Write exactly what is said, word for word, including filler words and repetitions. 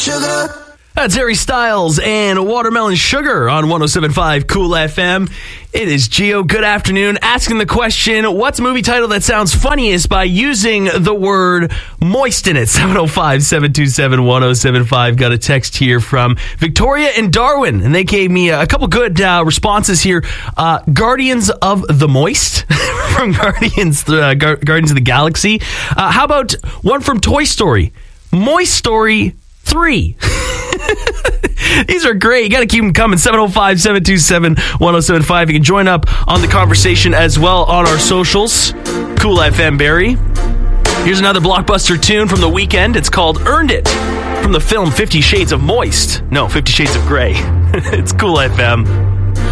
sugar. That's Harry Styles and Watermelon Sugar on one oh seven point five Cool F M. It is Gio. Good afternoon. Asking the question, what's a movie title that sounds funniest by using the word moist in it? seven oh five, seven two seven, one oh seven five. Got a text here from Victoria and Darwin, and they gave me a couple good uh, responses here. Uh, Guardians of the Moist from Guardians, uh, Gar- Guardians of the Galaxy. Uh, how about one from Toy Story? Moist Story three. These are great. You got to keep them coming. seven oh five, seven two seven, one oh seven five. You can join up on the conversation as well on our socials. Cool F M Barrie. Here's another blockbuster tune from The Weeknd. It's called Earned It from the film Fifty Shades of Moist. No, Fifty Shades of Grey. It's Cool F M.